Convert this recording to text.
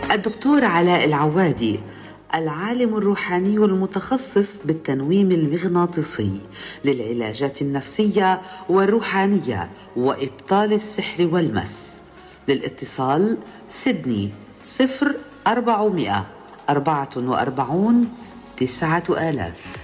الدكتور علاء العوادي، العالم الروحاني المتخصص بالتنويم المغناطيسي للعلاجات النفسية والروحانية وإبطال السحر والمس. للاتصال سيدني 0400 44 9000.